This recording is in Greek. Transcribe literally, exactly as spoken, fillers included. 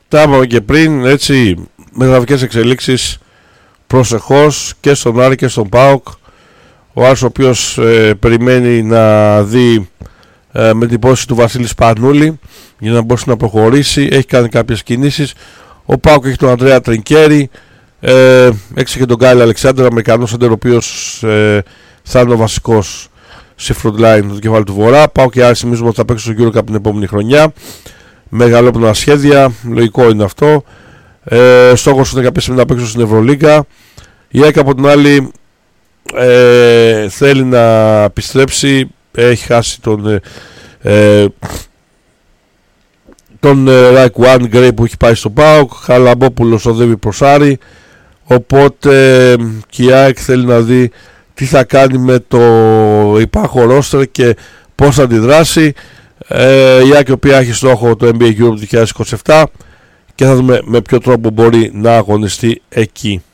Τα είπαμε και πριν, έτσι, μεταγραφικές εξελίξεις προσεχώς και στον Άρη και στον ΠΑΟΚ. Ο Άρης, ο οποίος ε, περιμένει να δει ε, με την πόση του Βασίλη Σπανούλη για να μπορέσει να προχωρήσει, έχει κάνει κάποιες κινήσεις. Ο ΠΑΟΚ έχει τον Ανδρέα Τρινκέρι, ε, έξι και τον Γκάιλ Αλεξάνδρ, Αμερικανός αντερ, ο οποίος ε, θα είναι ο βασικός σε front line του κεφάλου του Βορρά. ΠΑΟΚ και Άρης θυμίζουμε ότι θα παίξουν στο EuroCup την επόμενη χρονιά. Μεγαλόπνοα σχέδια, λογικό είναι αυτό. Ε, στόχος είναι κάποια στιγμή να παίξουν στην Ευρωλίγκα. Η ΑΕΚ από την άλλη ε, θέλει να επιστρέψει, έχει χάσει τον ε, τον Ραϊκουάν Γκρέι που έχει πάει στο ΠΑΟΚ. Χαλαμπόπουλος οδεύει προς Άρη, οπότε και η ΑΕΚ θέλει να δει τι θα κάνει με το υπάρχον ρόστερ και πώς θα αντιδράσει. ε, η ΑΕΚ η οποία έχει στόχο το N B A Europe δύο χιλιάδες είκοσι επτά και θα δούμε με ποιο τρόπο μπορεί να αγωνιστεί εκεί.